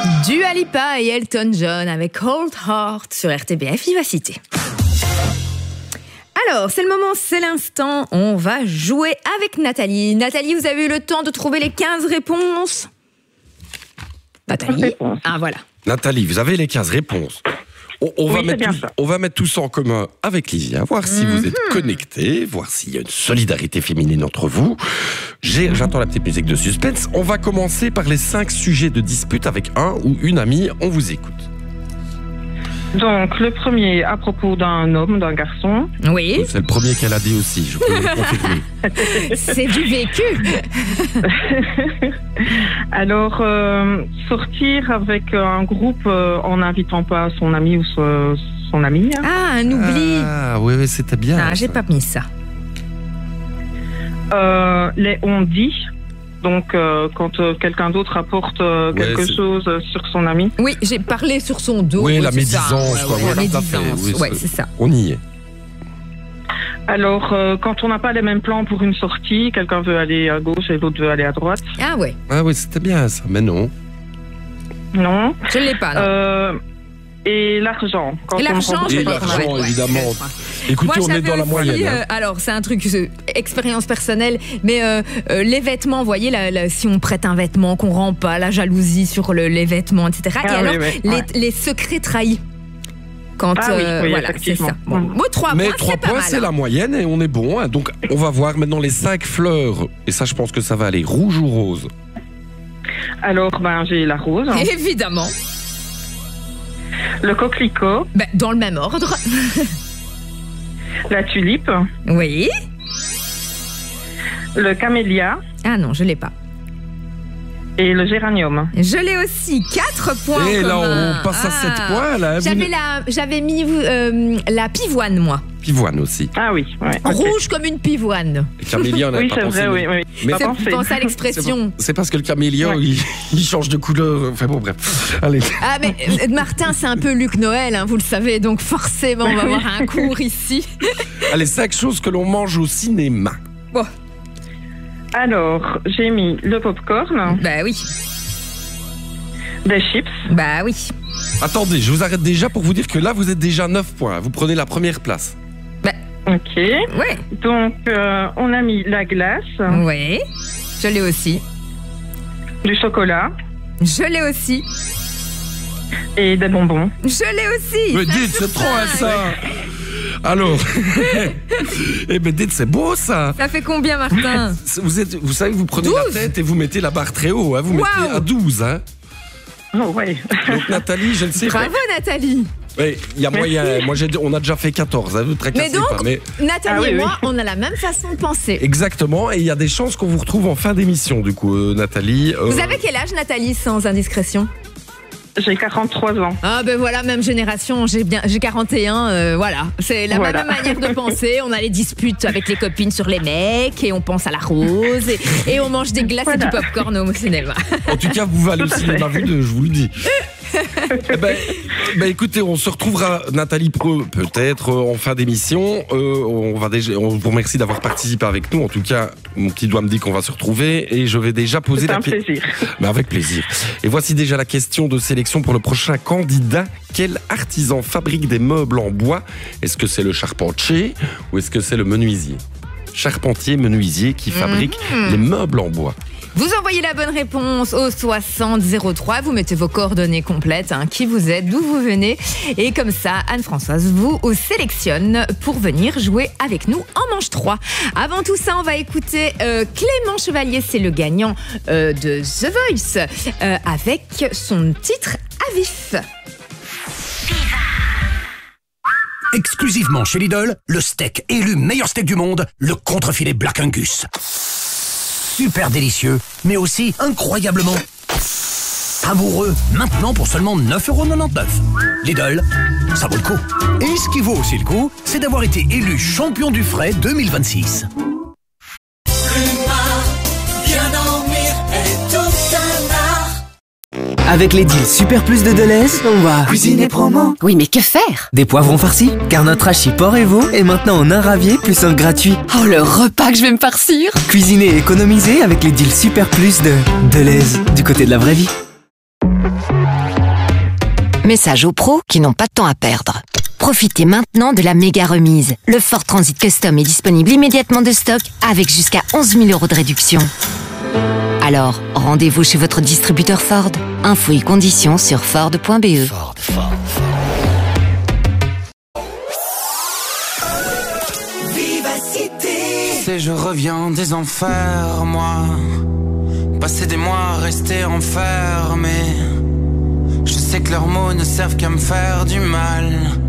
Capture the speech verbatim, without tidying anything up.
Dua Lipa et Elton John avec Cold Heart sur R T B F Vivacité. Alors, c'est le moment, c'est l'instant, on va jouer avec Nathalie. Nathalie, vous avez eu le temps de trouver les quinze réponses? Nathalie, ah voilà. Nathalie, vous avez les quinze réponses. On, on, oui, va mettre tout, ça. on va mettre tout ça en commun avec Lysia, voir si mm-hmm. vous êtes connectés, voir s'il y a une solidarité féminine entre vous. J'ai, j'attends la petite musique de suspense. On va commencer par les cinq sujets de dispute avec un ou une amie. On vous écoute. Donc, le premier à propos d'un homme, d'un garçon. Oui. C'est le premier qu'elle a dit aussi, je peux le confirmer. C'est du vécu. Alors, euh, sortir avec un groupe euh, en n'invitant pas son ami ou son, son ami. Hein. Ah, un oubli. Ah, oui, oui, c'était bien. Ah, j'ai pas mis ça. Euh, les on-dit. Donc, euh, quand euh, quelqu'un d'autre apporte euh, ouais, quelque c'est... chose euh, sur son ami. Oui, j'ai parlé sur son dos. Oui, oui la c'est médisance, ça. quoi. Ouais, Ouais, la ouais, médisance. oui, ouais, c'est... c'est ça. On y est. Alors, euh, quand on n'a pas les mêmes plans pour une sortie, quelqu'un veut aller à gauche et l'autre veut aller à droite. Ah ouais. Ah oui, c'était bien ça, mais non. Non. Je ne l'ai pas, non. Euh, et l'argent. Quand et l'argent, Et l'argent, évidemment. Ouais. Écoutez, moi, on est dans la aussi, moyenne. Euh, hein. Alors, c'est un truc, euh, expérience personnelle, mais euh, euh, les vêtements, vous voyez, la, la, si on prête un vêtement, qu'on rend pas, la jalousie sur le, les vêtements, et cetera. Ah, et alors, oui, oui, les, ouais. les secrets trahis. Quand, ah, oui, euh, oui, voilà, c'est ça. Bon, mmh. moi, trois Mais points, trois c'est pas points, mal, c'est hein. la moyenne et on est bon. Hein. Donc, on va voir maintenant les cinq fleurs. Et ça, je pense que ça va aller rouge ou rose. Alors, ben, j'ai la rose. Évidemment. Le coquelicot. Ben, dans le même ordre. La tulipe. Oui. Le camélia. Ah non, je l'ai pas. Et le géranium. Je l'ai aussi, quatre points. Et en là, commun. on passe à ah. sept points. Là. J'avais, Vous... la, j'avais mis euh, la pivoine, moi. Pivoine aussi. Ah oui. Ouais, okay. Rouge comme une pivoine. Le camélia, on n'avait oui, pas c'est pensé. vrai, oui, oui. Mais pas c'est, pensez à l'expression. C'est, c'est parce que le camélia, ouais. il, il change de couleur. Enfin bon, bref. Allez. Ah, mais euh, Martin, c'est un peu Luc Noël, hein, vous le savez, donc forcément, on va avoir un cours ici. Allez, cinq choses que l'on mange au cinéma. Bon. Alors, j'ai mis le popcorn. Bah oui. Des chips. Bah oui. Attendez, je vous arrête déjà pour vous dire que là, vous êtes déjà neuf points. Vous prenez la première place. Bah. Ok. Ouais. Donc, euh, on a mis la glace. Oui. Je l'ai aussi. Du chocolat. Je l'ai aussi. Et des bonbons. Je l'ai aussi. Mais dites, c'est trop à ça. Alors, eh ben dites, c'est beau ça. Ça fait combien, Martin? Vous êtes, vous savez, vous prenez douze. la tête et vous mettez la barre très haut. Hein, vous wow. mettez à douze. Hein. Oh ouais. Donc Nathalie, je ne sais Bravo, pas. Bravo Nathalie. Oui, il y a moyen. Moi, j'ai, on a déjà fait quatorze. Hein, vous mais donc, pas, mais... Nathalie ah, oui, et moi, oui. on a la même façon de penser. Exactement. Et il y a des chances qu'on vous retrouve en fin d'émission, du coup, euh, Nathalie. Euh... Vous avez quel âge, Nathalie, sans indiscrétion? J'ai quarante-trois ans. Ah ben voilà, même génération, j'ai bien, j'ai quarante et un, euh, voilà. C'est la voilà. même manière de penser. On a les disputes avec les copines sur les mecs et on pense à la rose et, et on mange des glaces voilà. et du popcorn au cinéma. En tout cas, vous allez au cinéma vu deux, je vous le dis. eh ben, ben, écoutez, on se retrouvera, Nathalie Preux, peut-être euh, en fin d'émission. Euh, on va déjà, on vous remercie d'avoir participé avec nous. En tout cas, mon petit doigt me dit qu'on va se retrouver et je vais déjà poser C'est la question. C'est un plaisir. Ben, avec plaisir. Et voici déjà la question de sélection pour le prochain candidat. Quel artisan fabrique des meubles en bois? Est-ce que c'est le charpentier ou est-ce que c'est le menuisier? Charpentier, menuisier qui fabrique mmh. les meubles en bois. Vous envoyez la bonne réponse au soixante zéro trois, vous mettez vos coordonnées complètes, hein, qui vous êtes, d'où vous venez, et comme ça, Anne-Françoise vous sélectionne pour venir jouer avec nous en manche trois. Avant tout ça, on va écouter euh, Clément Chevalier, c'est le gagnant euh, de The Voice, euh, avec son titre à vif. Exclusivement chez Lidl, le steak élu meilleur steak du monde, le contrefilet Black Angus. Super délicieux, mais aussi incroyablement savoureux. Maintenant pour seulement neuf euros quatre-vingt-dix-neuf. Lidl, ça vaut le coup. Et ce qui vaut aussi le coup, c'est d'avoir été élu champion du frais deux mille vingt-six. Avec les deals Super Plus de Deleuze, on va cuisiner promo. Oui, mais que faire? Des poivrons farcis, car notre hachis porc et veau est maintenant en un ravier plus un gratuit. Oh, le repas que je vais me farcir! Cuisiner et économiser avec les deals Super Plus de Deleuze, du côté de la vraie vie. Message aux pros qui n'ont pas de temps à perdre. Profitez maintenant de la méga remise. Le Ford Transit Custom est disponible immédiatement de stock avec jusqu'à onze mille euros de réduction. Alors, rendez-vous chez votre distributeur Ford. Infos et conditions sur Ford point B E. Ford, Ford, Ford. Tu sais, je reviens des enfers, moi. Passer des mois, rester enfermé. Je sais que leurs mots ne servent qu'à me faire du mal.